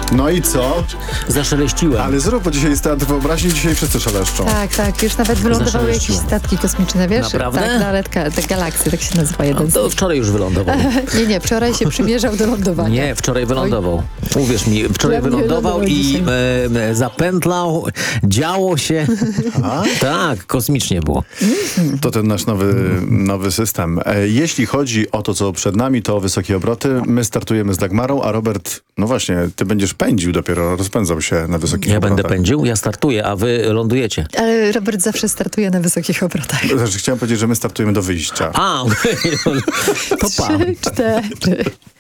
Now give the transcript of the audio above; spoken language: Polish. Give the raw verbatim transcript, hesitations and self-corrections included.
No i co? Zaszeleściłem. Ale zrób, bo dzisiaj jest teatr wyobraźni, dzisiaj wszyscy szeleszczą. Tak, tak, już nawet wylądowały jakieś Zaszeleściło. statki kosmiczne, wiesz? Naprawdę? Tak, na letka, te galaksy, tak się nazywa jeden z To nich. wczoraj już wylądował. Nie, nie, wczoraj się przymierzał do lądowania. Nie, wczoraj wylądował. Uwierz mi, wczoraj Ja nie wylądował wylądował i dzisiaj. e, e, zapętlał, działo się. A? Tak, kosmicznie było. To ten nasz nowy, nowy system. E, Jeśli chodzi o to, co przed nami, to wysokie obroty. My startujemy z Dagmarą, a Robert, no właśnie, ty będziesz pędził dopiero, rozpędzał się na wysokich Ja obrotach. będę pędził, ja startuję, a wy lądujecie. Ale Robert zawsze startuje na wysokich obrotach. Znaczy, chciałem powiedzieć, że my startujemy do wyjścia. A, to pa. Trzy, cztery.